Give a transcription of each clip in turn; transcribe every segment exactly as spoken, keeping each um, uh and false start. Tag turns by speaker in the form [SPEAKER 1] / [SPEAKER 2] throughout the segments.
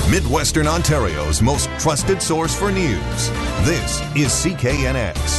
[SPEAKER 1] Midwestern Ontario's most trusted source for news. This is C K N X.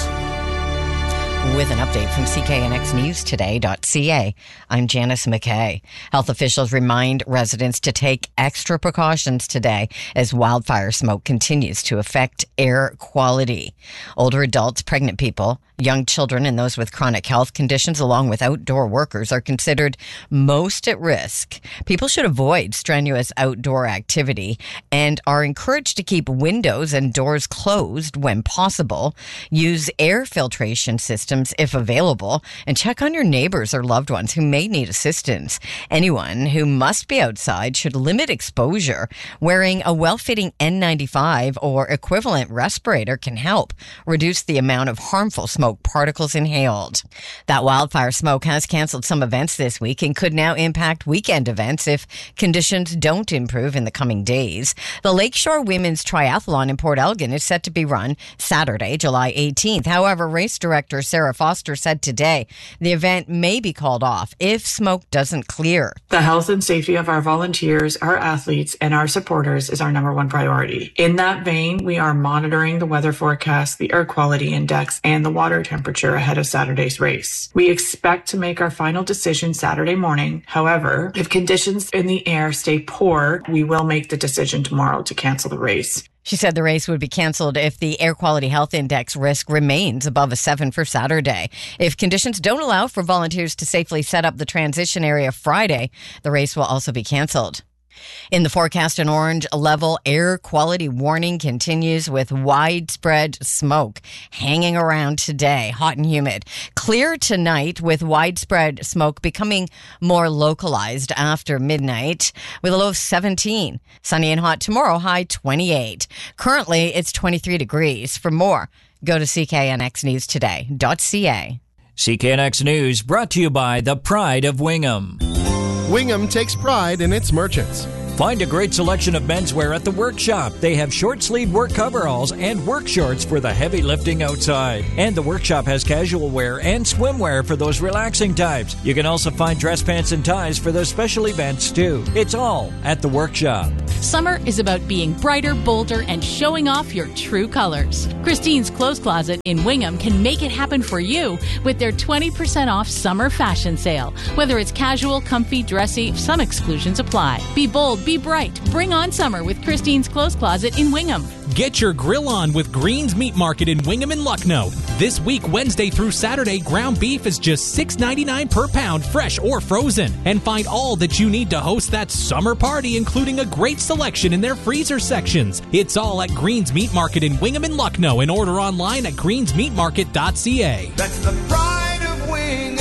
[SPEAKER 2] With an update from C K N X News Today dot C A, I'm Janice McKay. Health officials remind residents to take extra precautions today as wildfire smoke continues to affect air quality. Older adults, pregnant people, young children, and those with chronic health conditions, along with outdoor workers, are considered most at risk. People should avoid strenuous outdoor activity and are encouraged to keep windows and doors closed when possible. Use air filtration systems if available, and check on your neighbors or loved ones who may need assistance. Anyone who must be outside should limit exposure. Wearing a well-fitting N ninety-five or equivalent respirator can help reduce the amount of harmful smoke particles inhaled. That wildfire smoke has canceled some events this week and could now impact weekend events if conditions don't improve in the coming days. The Lakeshore Women's Triathlon in Port Elgin is set to be run Saturday, July eighteenth. However, race director Sarah Foster said today the event may be called off if smoke doesn't clear.
[SPEAKER 3] The health and safety of our volunteers, our athletes, and our supporters is our number one priority. In that vein, we are monitoring the weather forecast, the air quality index, and the water temperature ahead of Saturday's race. We expect to make our final decision Saturday morning. However, if conditions in the air stay poor, we will make the decision tomorrow to cancel the race.
[SPEAKER 2] She said the race would be canceled if the air quality health index risk remains above a seven for Saturday. If conditions don't allow for volunteers to safely set up the transition area Friday, the race will also be canceled. In the forecast, an orange level air quality warning continues with widespread smoke hanging around today, hot and humid. Clear tonight with widespread smoke becoming more localized after midnight with a low of seventeen. Sunny and hot tomorrow, high twenty-eight. Currently, it's twenty-three degrees. For more, go to C K N X News Today dot C A.
[SPEAKER 4] C K N X News brought to you by the Pride of Wingham.
[SPEAKER 5] Wingham takes pride in its merchants.
[SPEAKER 4] Find a great selection of menswear at the Workshop. They have short-sleeved work coveralls and work shorts for the heavy lifting outside. And the Workshop has casual wear and swimwear for those relaxing types. You can also find dress pants and ties for those special events, too. It's all at the Workshop.
[SPEAKER 6] Summer is about being brighter, bolder, and showing off your true colors. Christine's Clothes Closet in Wingham can make it happen for you with their twenty percent off summer fashion sale. Whether it's casual, comfy, dressy, some exclusions apply. Be bold, be bright. Bring on summer with Christine's Clothes Closet in Wingham.
[SPEAKER 7] Get your grill on with Green's Meat Market in Wingham and Lucknow. This week, Wednesday through Saturday, ground beef is just six ninety-nine per pound, fresh or frozen. And find all that you need to host that summer party, including a great selection in their freezer sections. It's all at Green's Meat Market in Wingham and Lucknow, and order online at greens meat market dot c a.
[SPEAKER 8] That's the pride of Wingham.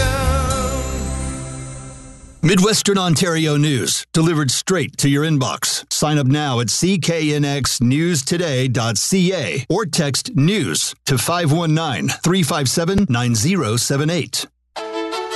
[SPEAKER 9] Midwestern Ontario news, delivered straight to your inbox. Sign up now at C K N X News Today dot C A or text NEWS to five one nine, three five seven, nine zero seven eight.